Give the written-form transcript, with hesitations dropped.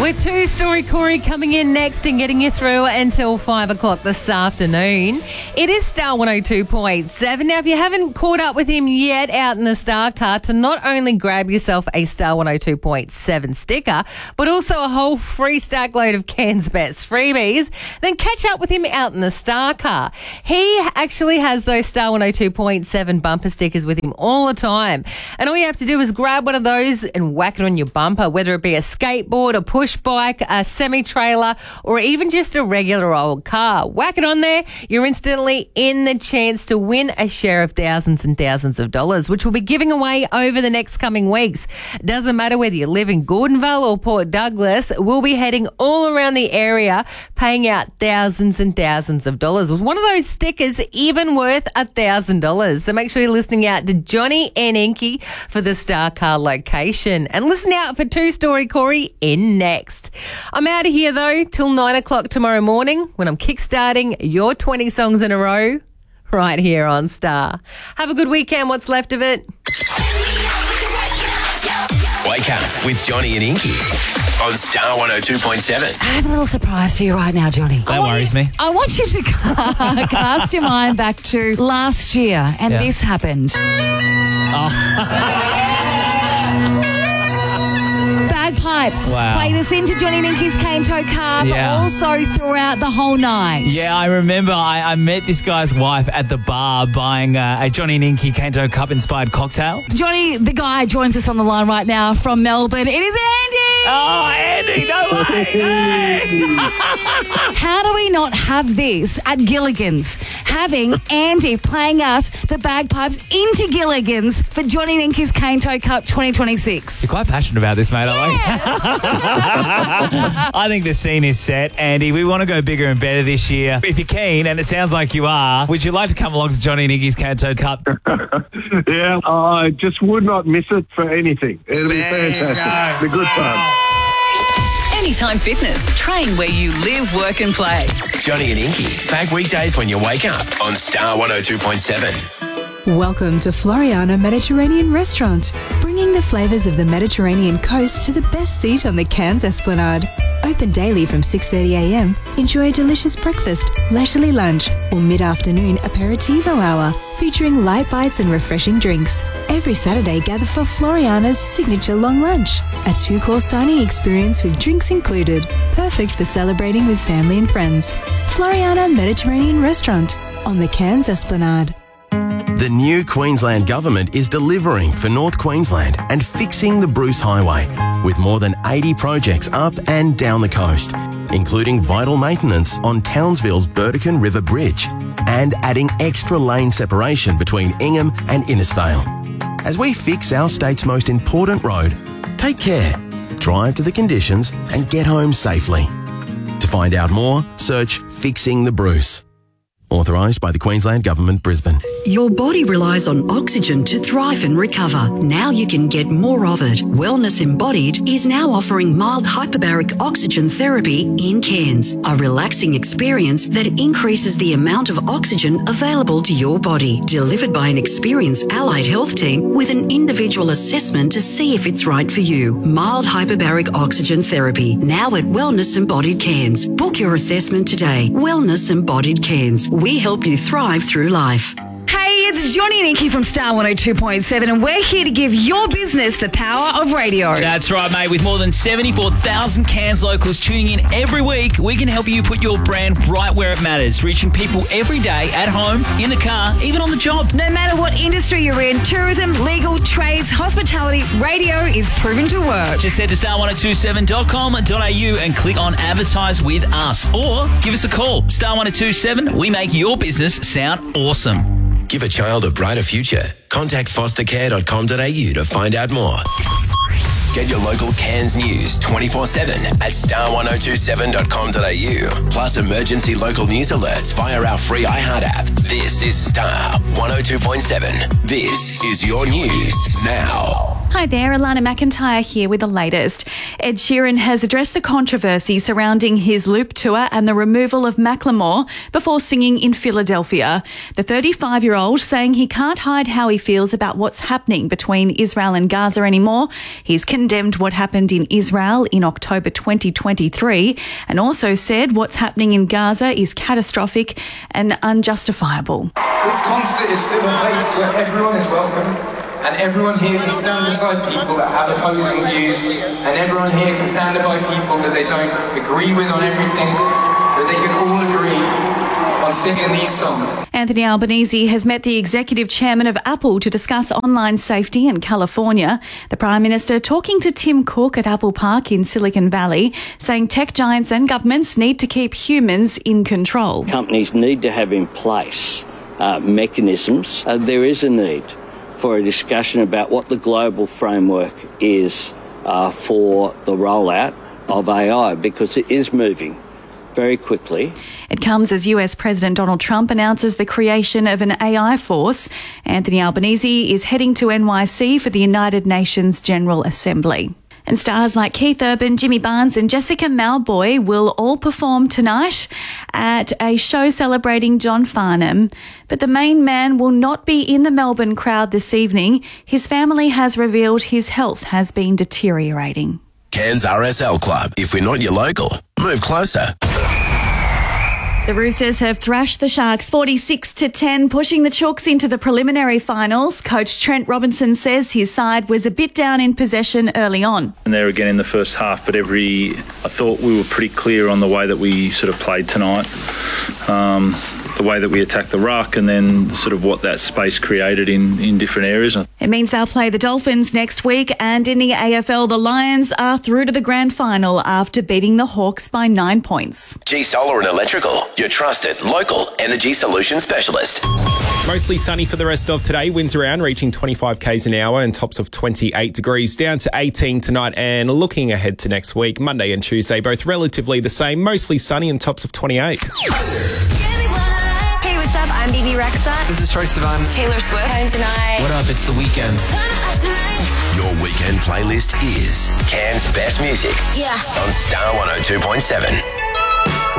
With two-story Corey coming in next and getting you through until 5 o'clock this afternoon. It is Star 102.7. Now, if you haven't caught up with him yet out in the Star car, to not only grab yourself a Star 102.7 sticker, but also a whole free stack load of Cairns Best freebies, then catch up with him out in the Star car. He actually has those Star 102.7 bumper stickers with him all the time. And all you have to do is grab one of those and whack it on your bumper, whether it be a skateboard, a push bike, a semi-trailer, or even just a regular old car. Whack it on there, you're instantly in the chance to win a share of thousands and thousands of dollars, which we'll be giving away over the next coming weeks. Doesn't matter whether you live in Gordonvale or Port Douglas, we'll be heading all around the area, paying out thousands and thousands of dollars, with one of those stickers even worth $1,000. So make sure you're listening out to Johnny and Inky for the Star Car location. And listen out for Two-Story Corey in next. I'm out of here, though, till 9 o'clock tomorrow morning when I'm kickstarting your 20 songs in a row right here on Star. Have a good weekend, what's left of it. Wake up with Johnny and Inky on Star 102.7. I have a little surprise for you right now, Johnny. That worries me. I want you to cast your mind back to last year, and this happened. Bagpipes played us into Johnny and Inky's Cane Toe car, but also throughout the whole night. Yeah, I remember I met this guy's wife at the bar buying a Johnny and Inky Cane Toe Cup inspired cocktail. Johnny, the guy, joins us on the line right now from Melbourne. It is Andy! Oh, Andy, no way! How do we not have this at Gilligan's? Having Andy playing us the bagpipes into Gilligan's for Johnny and Inky's Cane Toe Cup 2026. You're quite passionate about this, mate, aren't you? I think the scene is set, Andy. We want to go bigger and better this year. If you're keen, and it sounds like you are, would you like to come along to Johnny and Inky's Cane Toe Cup? Yeah, I just would not miss it for anything. It'll be fantastic. The good fun. Anytime Fitness. Train where you live, work and play. Johnny and Inky, back weekdays when you wake up on Star 102.7. Welcome to Floriana Mediterranean Restaurant, bringing the flavours of the Mediterranean coast to the best seat on the Cairns Esplanade. Open daily from 6:30am. Enjoy a delicious breakfast, leisurely lunch, or mid-afternoon aperitivo hour, featuring light bites and refreshing drinks. Every Saturday, gather for Floriana's signature long lunch, a 2-course dining experience with drinks included, perfect for celebrating with family and friends. Floriana Mediterranean Restaurant on the Cairns Esplanade. The new Queensland Government is delivering for North Queensland and fixing the Bruce Highway with more than 80 projects up and down the coast, including vital maintenance on Townsville's Burdekin River Bridge and adding extra lane separation between Ingham and Innisfail. As we fix our state's most important road, take care, drive to the conditions and get home safely. To find out more, search Fixing the Bruce. Authorised by the Queensland Government, Brisbane. Your body relies on oxygen to thrive and recover. Now you can get more of it. Wellness Embodied is now offering mild hyperbaric oxygen therapy in Cairns, a relaxing experience that increases the amount of oxygen available to your body. Delivered by an experienced allied health team with an individual assessment to see if it's right for you. Mild hyperbaric oxygen therapy, now at Wellness Embodied Cairns. Book your assessment today. Wellness Embodied Cairns. We help you thrive through life. Hey, it's Johnny and Inky from Star 102.7, and we're here to give your business the power of radio. That's right, mate. With more than 74,000 Cairns locals tuning in every week, we can help you put your brand right where it matters, reaching people every day, at home, in the car, even on the job. No matter what industry you're in, tourism, legal, trades, hospitality, radio is proven to work. Just head to star1027.com.au and click on Advertise with Us. Or give us a call. Star 1027, we make your business sound awesome. Give a child a brighter future. Contact fostercare.com.au to find out more. Get your local Cairns news 24/7 at star1027.com.au. Plus emergency local news alerts via our free iHeart app. This is Star 102.7. This is your news now. Hi there, Alana McIntyre here with the latest. Ed Sheeran has addressed the controversy surrounding his Loop tour and the removal of Macklemore before singing in Philadelphia. The 35-year-old saying he can't hide how he feels about what's happening between Israel and Gaza anymore. He's condemned what happened in Israel in October 2023 and also said what's happening in Gaza is catastrophic and unjustifiable. This concert is still a place where everyone is welcome. And everyone here can stand beside people that have opposing views, and everyone here can stand by people that they don't agree with on everything, but they can all agree on singing these songs. Anthony Albanese has met the executive chairman of Apple to discuss online safety in California. The Prime Minister talking to Tim Cook at Apple Park in Silicon Valley, saying tech giants and governments need to keep humans in control. Companies need to have in place mechanisms. There is a need for a discussion about what the global framework is for the rollout of AI, because it is moving very quickly. It comes as US President Donald Trump announces the creation of an AI force. Anthony Albanese is heading to NYC for the United Nations General Assembly. And stars like Keith Urban, Jimmy Barnes and Jessica Mauboy will all perform tonight at a show celebrating John Farnham. But the main man will not be in the Melbourne crowd this evening. His family has revealed his health has been deteriorating. Cairns RSL Club. If we're not your local, move closer. The Roosters have thrashed the Sharks 46-10, pushing the Chooks into the preliminary finals. Coach Trent Robinson says his side was a bit down in possession early on. And there again in the first half, but I thought we were pretty clear on the way that we sort of played tonight. The way that we attacked the ruck and then sort of what that space created in different areas. It means they'll play the Dolphins next week, and in the AFL, the Lions are through to the grand final after beating the Hawks by 9 points. G Solar and Electrical, your trusted local energy solution specialist. Mostly sunny for the rest of today. Winds around, reaching 25 k's an hour and tops of 28 degrees, down to 18 tonight. And looking ahead to next week, Monday and Tuesday, both relatively the same, mostly sunny and tops of 28. What's up? I'm BB Rexa. This is Troye Sivan. Taylor Swift. Hines and I. What up? It's The Weeknd. Your weekend playlist is Cairns' best music. Yeah. On Star 102.7.